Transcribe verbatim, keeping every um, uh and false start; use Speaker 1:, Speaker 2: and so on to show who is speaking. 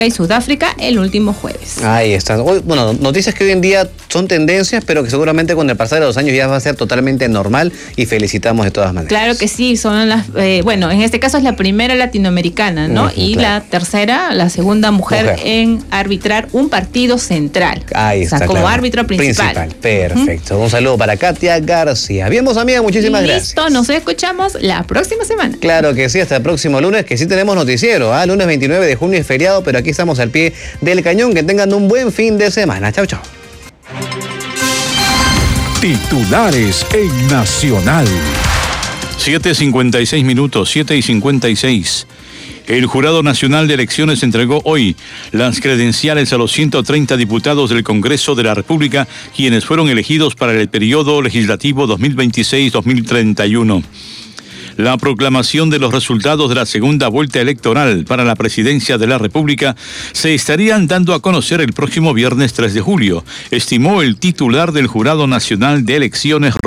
Speaker 1: y Sudáfrica el último jueves.
Speaker 2: Ahí está. Bueno, noticias que hoy en día son tendencias, pero que seguramente con el pasar de los años ya va a ser totalmente normal y felicitamos de todas maneras.
Speaker 1: Claro que sí, son las, eh, bueno, en este caso es la primera latinoamericana, ¿no? Uh-huh, y claro. La tercera, la segunda mujer, mujer en arbitrar un partido central.
Speaker 2: Ahí está,
Speaker 1: o sea, como
Speaker 2: claro.
Speaker 1: árbitro principal.
Speaker 2: Principal, perfecto. Uh-huh. Un saludo para Katia García. Bien, vos, amiga, muchísimas
Speaker 1: Listo,
Speaker 2: gracias.
Speaker 1: Listo, nos escuchamos la próxima semana.
Speaker 2: Claro que sí, hasta el próximo lunes, que sí tenemos noticiero, ¿eh? Lunes veintinueve de junio es feriado, pero aquí estamos al pie del cañón. Que tengan un buen fin de semana. Chau, chau.
Speaker 3: Titulares en Nacional.
Speaker 4: siete cincuenta y seis minutos, siete y cincuenta y seis. El Jurado Nacional de Elecciones entregó hoy las credenciales a los ciento treinta diputados del Congreso de la República, quienes fueron elegidos para el periodo legislativo dos mil veintiséis a dos mil treinta y uno. La proclamación de los resultados de la segunda vuelta electoral para la presidencia de la República se estarían dando a conocer el próximo viernes tres de julio, estimó el titular del Jurado Nacional de Elecciones,